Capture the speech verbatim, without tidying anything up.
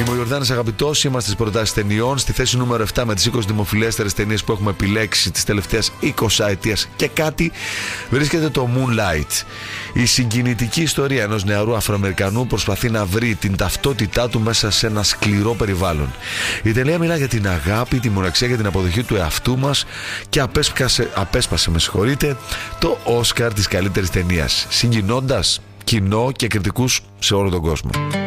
Είμαι ο Ιορδάνης Αγαπητός, είμαστε στις προτάσεις ταινιών. Στη θέση νούμερο επτά με τις είκοσι δημοφιλέστερες ταινίες που έχουμε επιλέξει τις τελευταίες είκοσι ετίας και κάτι βρίσκεται το Moonlight. Η συγκινητική ιστορία ενός νεαρού Αφροαμερικανού προσπαθεί να βρει την ταυτότητά του μέσα σε ένα σκληρό περιβάλλον. Η ταινία μιλά για την αγάπη, τη μοναξία και την αποδοχή του εαυτού μας και απέσπασε, απέσπασε με συγχωρείτε, το Όσκαρ της καλύτερης ταινίας, συγκινώντας κοινό και κριτικούς σε όλο τον κόσμο.